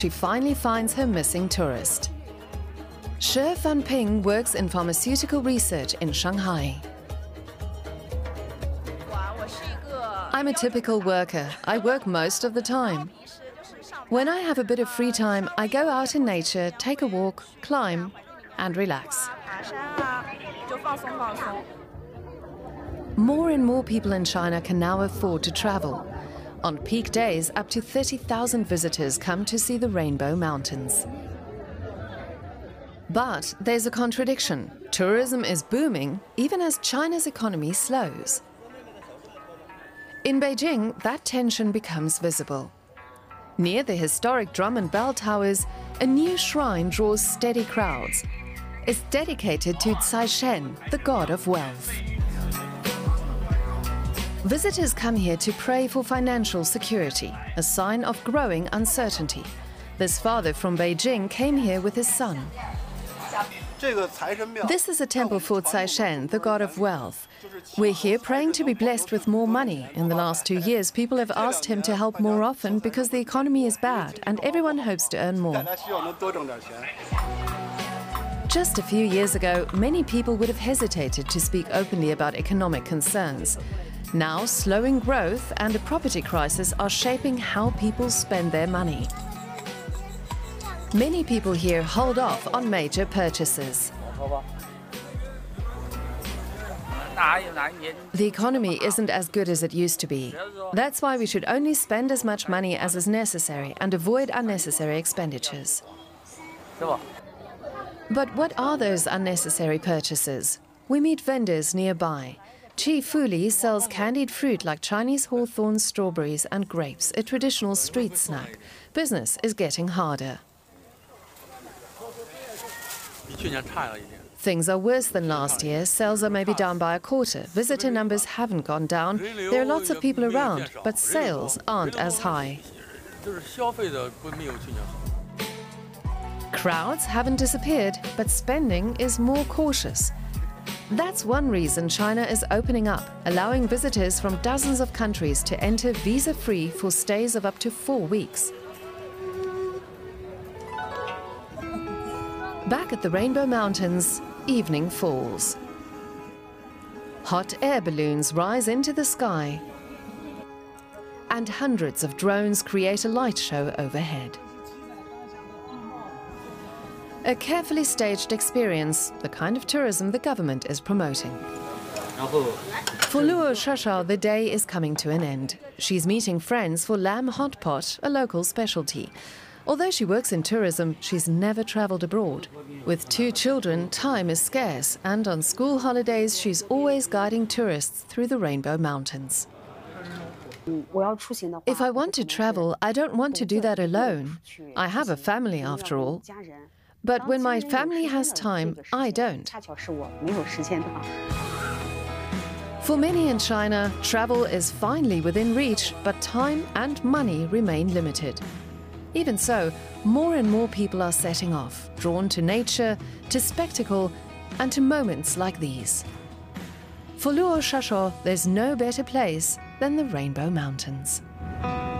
she finally finds her missing tourist. Shi Fanping works in pharmaceutical research in Shanghai. I'm a typical worker. I work most of the time. When I have a bit of free time, I go out in nature, take a walk, climb, and relax. More and more people in China can now afford to travel. On peak days, up to 30,000 visitors come to see the Rainbow Mountains. But there's a contradiction. Tourism is booming, even as China's economy slows. In Beijing, that tension becomes visible. Near the historic Drum and Bell Towers, a new shrine draws steady crowds. It's dedicated to Cai Shen, the god of wealth. Visitors come here to pray for financial security, a sign of growing uncertainty. This father from Beijing came here with his son. This is a temple for Cai Shen, the god of wealth. We're here praying to be blessed with more money. In the last 2 years, people have asked him to help more often because the economy is bad and everyone hopes to earn more. Just a few years ago, many people would have hesitated to speak openly about economic concerns. Now, slowing growth and a property crisis are shaping how people spend their money. Many people here hold off on major purchases. The economy isn't as good as it used to be. That's why we should only spend as much money as is necessary and avoid unnecessary expenditures. But what are those unnecessary purchases? We meet vendors nearby. Chi Fuli sells candied fruit like Chinese hawthorn, strawberries and grapes, a traditional street snack. Business is getting harder. Things are worse than last year. Sales are maybe down by a quarter. Visitor numbers haven't gone down. There are lots of people around, but sales aren't as high. Crowds haven't disappeared, but spending is more cautious. That's one reason China is opening up, allowing visitors from dozens of countries to enter visa-free for stays of up to 4 weeks. Back at the Rainbow Mountains, evening falls. Hot air balloons rise into the sky, and hundreds of drones create a light show overhead. A carefully staged experience, the kind of tourism the government is promoting. For Luo Shashao, the day is coming to an end. She's meeting friends for lamb hot pot, a local specialty. Although she works in tourism, she's never traveled abroad. With 2 children, time is scarce, and on school holidays, she's always guiding tourists through the Rainbow Mountains. If I want to travel, I don't want to do that alone. I have a family after all. But when my family has time, I don't. For many in China, travel is finally within reach, but time and money remain limited. Even so, more and more people are setting off, drawn to nature, to spectacle, and to moments like these. For Luo Shashao, there's no better place than the Rainbow Mountains.